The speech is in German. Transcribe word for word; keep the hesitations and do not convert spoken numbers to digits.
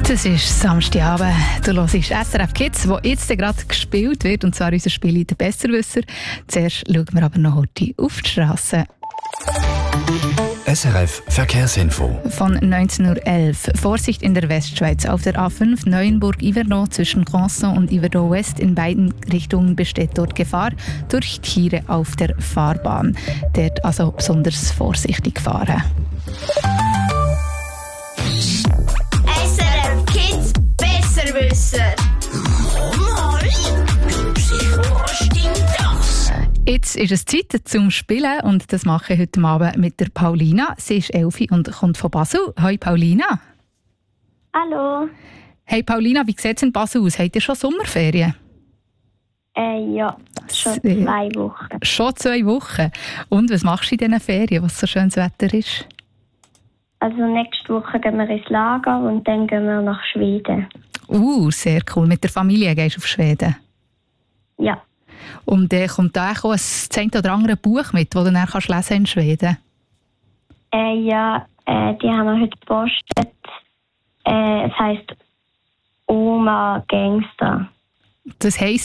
Es ist Samstagabend. Du hörst S R F Kids, wo jetzt gerade gespielt wird, und zwar unser Spiel «Der Besserwisser». Zuerst schauen wir aber noch heute auf die Straße. S R F Verkehrsinfo. Von neunzehn Uhr elf. Vorsicht in der Westschweiz. Auf der A fünf Neuenburg-Ivernau zwischen Granson und Ivernau West in beiden Richtungen besteht dort Gefahr durch Tiere auf der Fahrbahn. Dort also besonders vorsichtig fahren. S R F Kids Besserwisser. Mama, Psycho, stimmt das? Jetzt ist es Zeit zum Spielen und das mache ich heute Abend mit der Paulina. Sie ist elf und kommt von Basel. Hoi Paulina. Hallo. Hey Paulina, wie sieht es in Basel aus? Habt ihr schon Sommerferien? Äh, ja, schon Sehr. zwei Wochen. Schon zwei Wochen. Und was machst du in diesen Ferien, was so schönes Wetter ist? Also nächste Woche gehen wir ins Lager und dann gehen wir nach Schweden. Uh, sehr cool. Mit der Familie gehst du auf Schweden. Ja. Und dann kommt da auch ein zehn oder andere Buch mit, das du dann kannst lesen in Schweden. Äh, ja, äh, die haben wir heute gepostet. Äh, es heisst Oma Gangster. Das heisst